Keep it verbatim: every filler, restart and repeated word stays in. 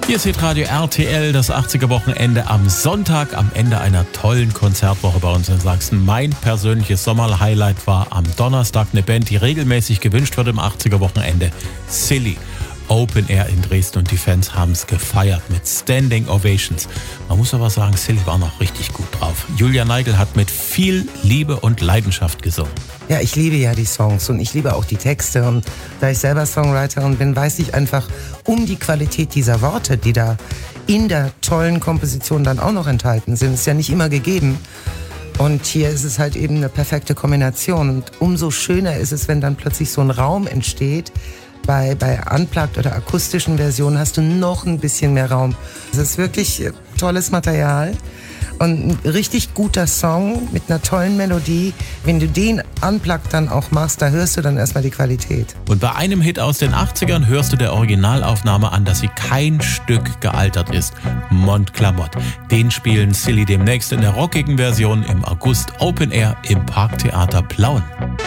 Hier ist Hitradio R T L, das achtziger-Wochenende am Sonntag, am Ende einer tollen Konzertwoche bei uns in Sachsen. Mein persönliches Sommerhighlight war am Donnerstag eine Band, die regelmäßig gewünscht wird im achtziger-Wochenende. Silly. Open Air in Dresden und die Fans haben es gefeiert mit Standing Ovations. Man muss aber sagen, Silly war noch richtig gut drauf. Julia Neigel hat mit viel Liebe und Leidenschaft gesungen. Ja, ich liebe ja die Songs und ich liebe auch die Texte. Und da ich selber Songwriterin bin, weiß ich einfach um die Qualität dieser Worte, die da in der tollen Komposition dann auch noch enthalten sind. Ist ja nicht immer gegeben. Und hier ist es halt eben eine perfekte Kombination. Und umso schöner ist es, wenn dann plötzlich so ein Raum entsteht. Bei, bei Unplugged oder akustischen Versionen hast du noch ein bisschen mehr Raum. Es ist wirklich tolles Material und ein richtig guter Song mit einer tollen Melodie. Wenn du den Unplugged dann auch machst, da hörst du dann erstmal die Qualität. Und bei einem Hit aus den achtzigern hörst du der Originalaufnahme an, dass sie kein Stück gealtert ist. Montclamotte. Den spielen Silly demnächst in der rockigen Version im August Open Air im Parktheater Plauen.